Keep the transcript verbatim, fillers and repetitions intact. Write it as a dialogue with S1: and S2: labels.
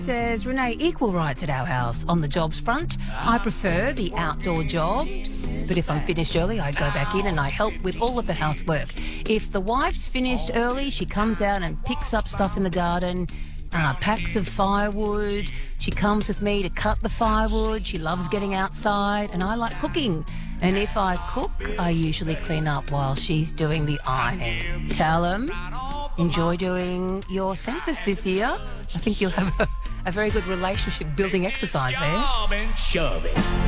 S1: says, Renee, equal rights at our house on the jobs front. I prefer the outdoor jobs, but if I'm finished early, I go back in and I help with all of the housework. If the wife's finished early, she comes out and picks up stuff in the garden, uh, packs of firewood. She comes with me to cut the firewood. She loves getting outside, and I like cooking. And if I cook, I usually clean up while she's doing the ironing. Callum, enjoy doing your census this year. I think you'll have a, a very good relationship building exercise there.